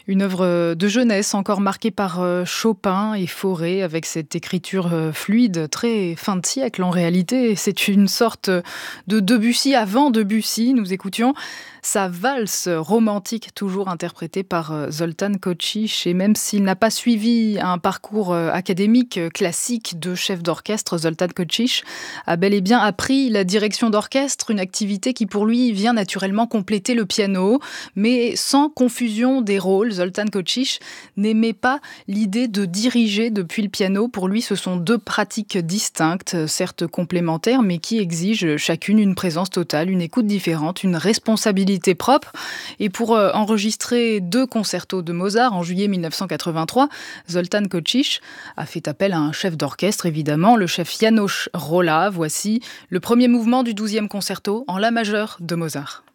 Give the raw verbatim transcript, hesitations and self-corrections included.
Une œuvre de jeunesse encore marquée par euh, Chopin et Fauré avec cette écriture euh, fluide, très fin de siècle en réalité. C'est une sorte de Debussy avant Debussy. Nous écoutions sa valse romantique, toujours interprétée par euh, Zoltán Kocsich. Et même s'il n'a pas suivi un parcours euh, académique euh, classique de chef d'orchestre, Zoltán Kocsich a bel et bien appris la direction d'orchestre, une activité qui pour lui vient naturellement compléter le piano, mais sans confusion des rôles. Zoltán Kocsich n'aimait pas l'idée de diriger depuis le piano. Pour lui, ce sont deux pratiques distinctes, certes complémentaires, mais qui exigent chacune une présence totale, une écoute différente, une responsabilité propre. Et pour euh, enregistrer deux concertos de Mozart en juillet mille neuf cent quatre-vingt-trois, Zoltán Kocsich a fait appel à un chef d'orchestre, évidemment, le chef János Róla. Voici le premier mouvement du douzième concerto en la majeure de Mozart.